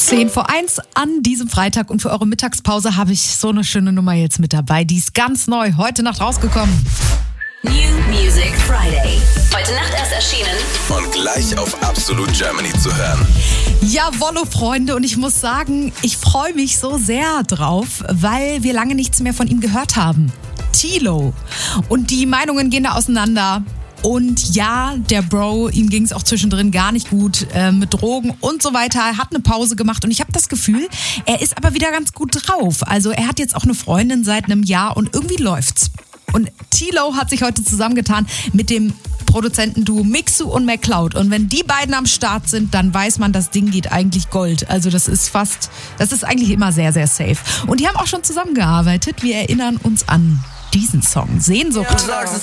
10:10 an diesem Freitag und für eure Mittagspause habe ich so eine schöne Nummer jetzt mit dabei. Die ist ganz neu, heute Nacht rausgekommen. New Music Friday. Heute Nacht erst erschienen. Und gleich auf Absolut Germany zu hören. Jawollo, Freunde, und ich muss sagen, ich freue mich so sehr drauf, weil wir lange nichts mehr von ihm gehört haben. Tilo. Und die Meinungen gehen da auseinander. Und ja, der Bro, ihm ging es auch zwischendrin gar nicht gut mit Drogen und so weiter. Er hat eine Pause gemacht und ich habe das Gefühl, er ist aber wieder ganz gut drauf. Also er hat jetzt auch eine Freundin seit einem Jahr und irgendwie läuft's. Und Tilo hat sich heute zusammengetan mit dem Produzentenduo Mixu und McCloud. Und wenn die beiden am Start sind, dann weiß man, das Ding geht eigentlich Gold. Also das ist eigentlich immer sehr, sehr safe. Und die haben auch schon zusammengearbeitet. Wir erinnern uns an diesen Song. Sehnsucht.